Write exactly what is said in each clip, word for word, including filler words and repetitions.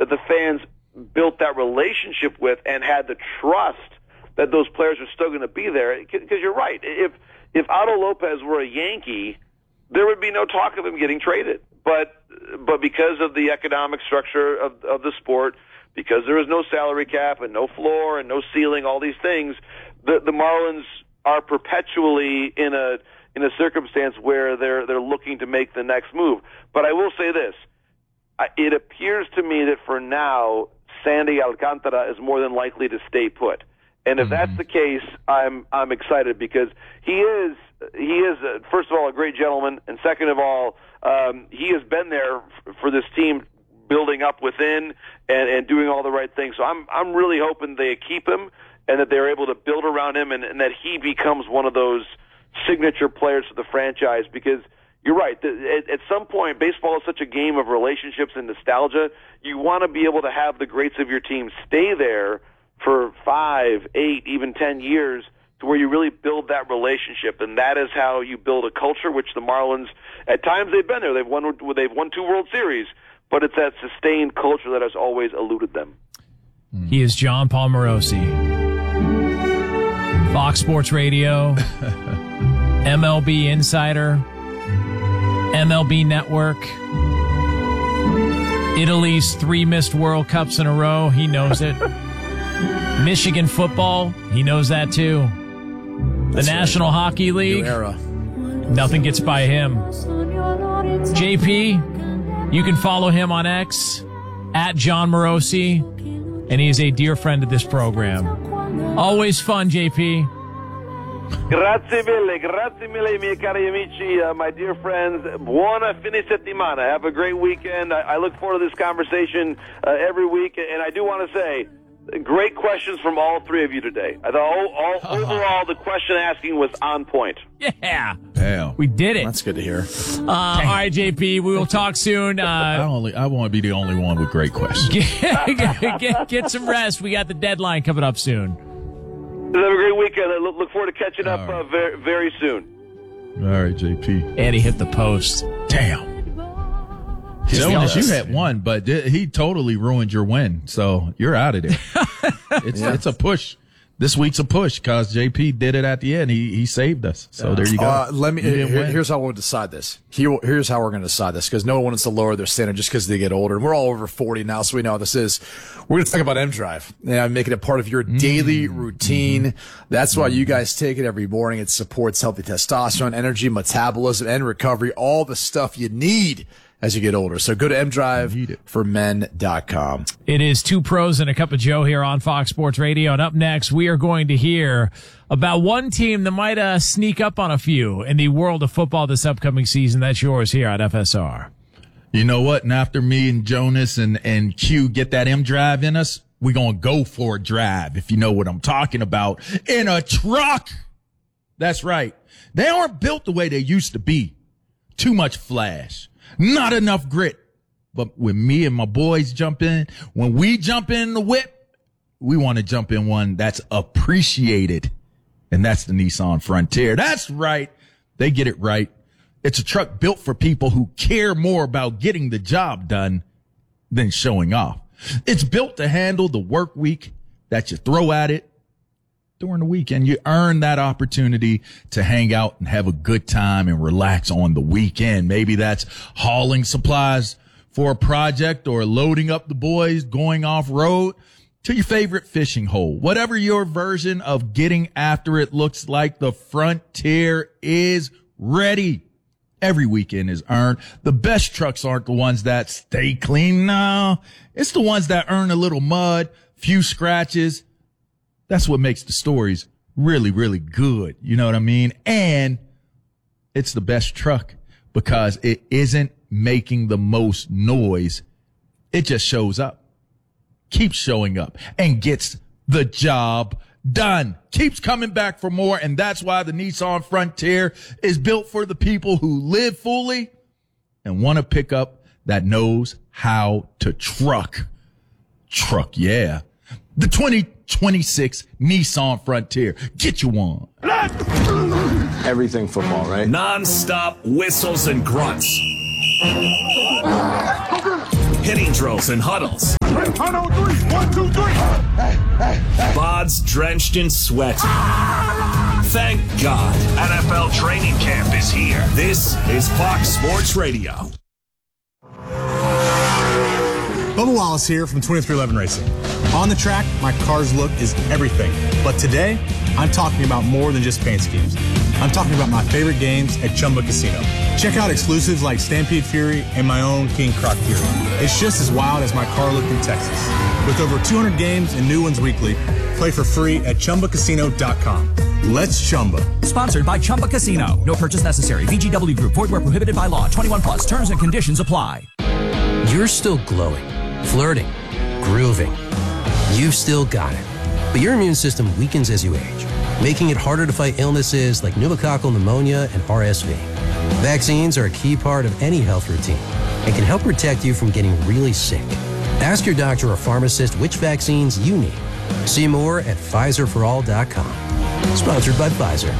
that the fans built that relationship with and had the trust that those players are still going to be there. Because you're right. If if Otto Lopez were a Yankee, there would be no talk of him getting traded. But but because of the economic structure of of the sport, because there is no salary cap and no floor and no ceiling, all these things, the the Marlins are perpetually in a in a circumstance where they're they're looking to make the next move. But I will say this: it appears to me that for now, Sandy Alcantara is more than likely to stay put. And if mm-hmm. that's the case, I'm I'm excited because he is he is uh, first of all a great gentleman, and second of all, um, he has been there f- for this team, building up within and, and doing all the right things. So I'm I'm really hoping they keep him and that they're able to build around him, and, and that he becomes one of those signature players for the franchise. Because you're right, the, at, at some point, baseball is such a game of relationships and nostalgia. You want to be able to have the greats of your team stay there for five, eight, even ten years, to where you really build that relationship, and that is how you build a culture. Which the Marlins, at times, they've been there. They've won. They've won two World Series, but it's that sustained culture that has always eluded them. He is Jon Paul Morosi, Fox Sports Radio, M L B Insider, M L B Network. Italy's three missed World Cups in a row. He knows it. Michigan football, he knows that too. The That's National right. Hockey League, New era. Nothing gets by him. J P, you can follow him on X, at Jon Morosi, and he is a dear friend of this program. Always fun, J P. Grazie mille, grazie mille, miei cari amici, uh, my dear friends. Buona fine settimana. Have a great weekend. I, I look forward to this conversation uh, every week, and I do want to say, great questions from all three of you today. I thought all, all, uh-huh. overall the question asking was on point. Yeah. Damn. We did it. That's good to hear. Uh, all right, J P, we will talk soon. Uh, I only I want to be the only one with great questions. Get, get, get some rest. We got the deadline coming up soon. Have a great weekend. I look, look forward to catching up right. uh, very, very soon. All right, J P. And he hit the post. Damn. Jonas, you had one, but he totally ruined your win, so you're out of there. It's yeah. it's a push. This week's a push because J P did it at the end. He he saved us. So there you go. Uh, let me. Here, here's how we'll decide this. Here, here's how we're going to decide this, because no one wants to lower their standard just because they get older. And we're all over forty now, so we know how this is. We're going to talk about M Drive and make it a part of your mm. daily routine. Mm-hmm. That's why you guys take it every morning. It supports healthy testosterone, energy, metabolism, and recovery. All the stuff you need as you get older. So go to m drive for men dot com. It is Two Pros and a Cup of Joe here on Fox Sports Radio. And up next, we are going to hear about one team that might uh, sneak up on a few in the world of football this upcoming season. That's yours here on F S R. You know what? And after me and Jonas and, and Q get that M Drive in us, we're going to go for a drive, if you know what I'm talking about, in a truck. That's right. They aren't built the way they used to be. Too much flash. Not enough grit. But when me and my boys jump in, when we jump in the whip, we want to jump in one that's appreciated. And that's the Nissan Frontier. That's right. They get it right. It's a truck built for people who care more about getting the job done than showing off. It's built to handle the work week that you throw at it during the weekend. You earn that opportunity to hang out and have a good time and relax on the weekend. Maybe that's hauling supplies for a project or loading up the boys going off road to your favorite fishing hole. Whatever your version of getting after it looks like, the Frontier is ready. Every weekend is earned. The best trucks aren't the ones that stay clean. No, it's the ones that earn a little mud, few scratches. That's what makes the stories really, really good. You know what I mean? And it's the best truck because it isn't making the most noise. It just shows up, keeps showing up, and gets the job done. Keeps coming back for more, and that's why the Nissan Frontier is built for the people who live fully and want a pickup that knows how to truck. Truck, yeah. The twenty twenty-six Nissan Frontier. Get you one. Everything football, right? Non-stop whistles and grunts. hitting drills and huddles. One, two, three. One, two, three. B O Ds drenched in sweat. Thank God, N F L training camp is here. This is Fox Sports Radio. Bubba Wallace here from twenty-three eleven Racing. On the track, my car's look is everything. But today, I'm talking about more than just paint schemes. I'm talking about my favorite games at Chumba Casino. Check out exclusives like Stampede Fury and my own King Croc Fury. It's just as wild as my car looked in Texas. With over two hundred games and new ones weekly, play for free at Chumba Casino dot com. Let's Chumba. Sponsored by Chumba Casino. No purchase necessary. V G W Group. Void where prohibited by law. twenty-one plus. Terms and conditions apply. You're still glowing, flirting, grooving. You've still got it. But your immune system weakens as you age, making it harder to fight illnesses like pneumococcal pneumonia and R S V. Vaccines are a key part of any health routine and can help protect you from getting really sick. Ask your doctor or pharmacist which vaccines you need. See more at Pfizer for all dot com. Sponsored by Pfizer.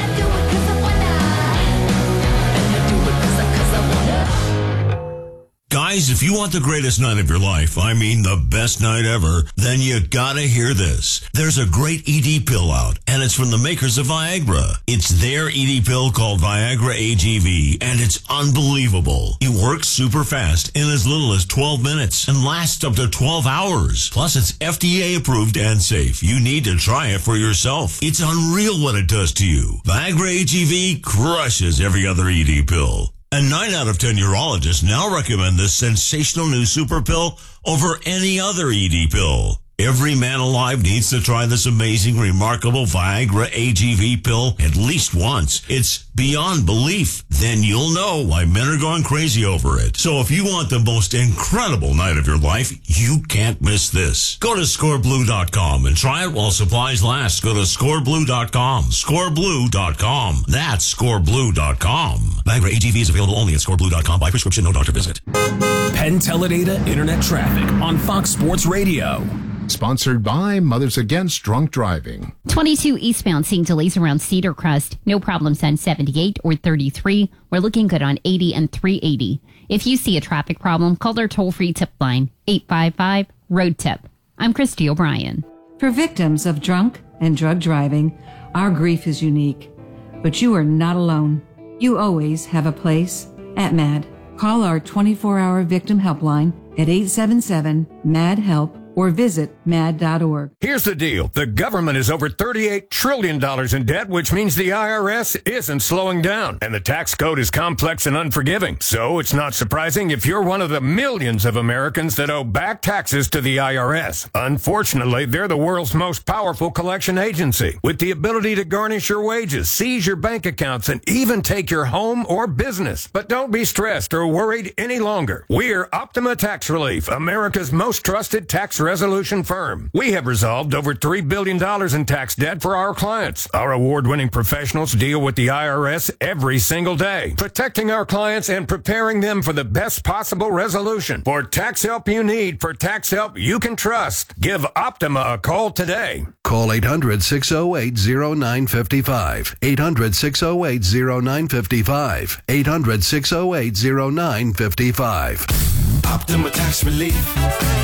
Guys, if you want the greatest night of your life, I mean the best night ever, then you gotta hear this. There's a great E D pill out, and it's from the makers of Viagra. It's their E D pill called Viagra A G V, and it's unbelievable. It works super fast in as little as twelve minutes and lasts up to twelve hours. Plus, it's F D A approved and safe. You need to try it for yourself. It's unreal what it does to you. Viagra A G V crushes every other E D pill. And nine out of ten urologists now recommend this sensational new super pill over any other E D pill. Every man alive needs to try this amazing, remarkable Viagra A G V pill at least once. It's beyond belief. Then you'll know why men are going crazy over it. So if you want the most incredible night of your life, you can't miss this. Go to score blue dot com and try it while supplies last. Go to score blue dot com. score blue dot com. That's score blue dot com. Viagra A G V is available only at score blue dot com by prescription, no doctor visit. Penn Teledata Internet Traffic on Fox Sports Radio. Sponsored by Mothers Against Drunk Driving. twenty-two eastbound, seeing delays around Cedar Crest. No problems on seventy-eight or thirty-three. We're looking good on eighty and three eighty. If you see a traffic problem, call our toll-free tip line, eight five five, road tip. I'm Christy O'Brien. For victims of drunk and drug driving, our grief is unique. But you are not alone. You always have a place at MAD. Call our twenty-four hour victim helpline at eight seven seven, M A D, HELP or visit mad dot org. Here's the deal. The government is over thirty-eight trillion dollars in debt, which means the I R S isn't slowing down. And the tax code is complex and unforgiving. So it's not surprising if you're one of the millions of Americans that owe back taxes to the I R S. Unfortunately, they're the world's most powerful collection agency, with the ability to garnish your wages, seize your bank accounts, and even take your home or business. But don't be stressed or worried any longer. We're Optima Tax Relief, America's most trusted tax resolution firm. We have resolved over three billion dollars in tax debt for our clients. Our award-winning professionals deal with the I R S every single day, protecting our clients and preparing them for the best possible resolution. For tax help you need, for tax help you can trust, give Optima a call today. Call eight hundred, six oh eight, oh nine five five. eight hundred, six oh eight, oh nine five five. eight hundred, six oh eight, oh nine five five. Optima Tax Relief.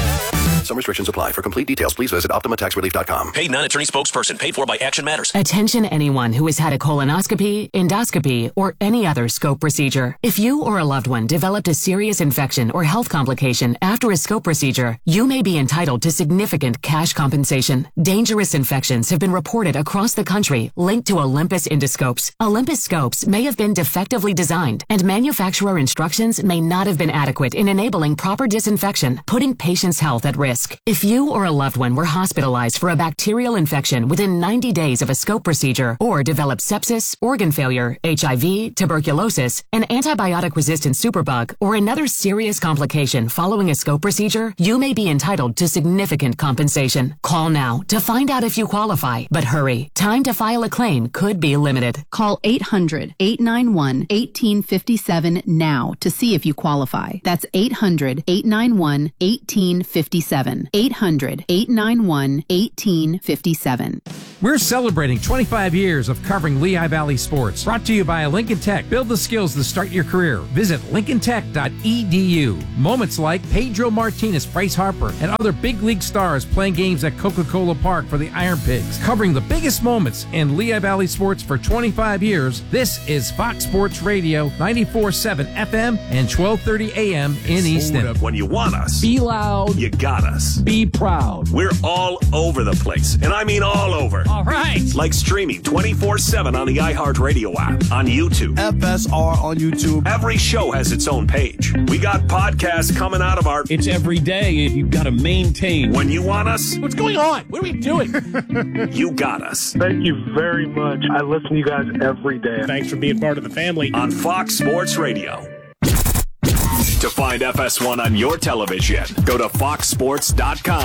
Some restrictions apply. For complete details, please visit optima tax relief dot com. Paid non-attorney spokesperson. Paid for by Action Matters. Attention anyone who has had a colonoscopy, endoscopy, or any other scope procedure. If you or a loved one developed a serious infection or health complication after a scope procedure, you may be entitled to significant cash compensation. Dangerous infections have been reported across the country linked to Olympus endoscopes. Olympus scopes may have been defectively designed, and manufacturer instructions may not have been adequate in enabling proper disinfection, putting patients' health at risk. If you or a loved one were hospitalized for a bacterial infection within ninety days of a scope procedure, or developed sepsis, organ failure, H I V, tuberculosis, an antibiotic-resistant superbug, or another serious complication following a scope procedure, you may be entitled to significant compensation. Call now to find out if you qualify, but hurry. Time to file a claim could be limited. Call eight hundred, eight nine one, one eight five seven now to see if you qualify. That's eight hundred, eight nine one, one eight five seven. eight hundred, eight nine one, one eight five seven. We're celebrating twenty-five years of covering Lehigh Valley sports. Brought to you by Lincoln Tech. Build the skills to start your career. Visit lincoln tech dot e d u. Moments like Pedro Martinez, Bryce Harper, and other big league stars playing games at Coca-Cola Park for the Iron Pigs. Covering the biggest moments in Lehigh Valley sports for twenty-five years, this is Fox Sports Radio, ninety-four point seven F M and twelve thirty A M in Easton. When you want us, Be loud. you got us. Be proud. We're all over the place, and I mean all over. All right. Like streaming twenty-four seven on the iHeartRadio app, on YouTube. F S R on YouTube. Every show has its own page. We got podcasts coming out of our... It's every day. You've got to maintain. When you want us... What's going on? What are we doing? You got us. Thank you very much. I listen to you guys every day. Thanks for being part of the family. On Fox Sports Radio. To find F S one on your television, go to fox sports dot com.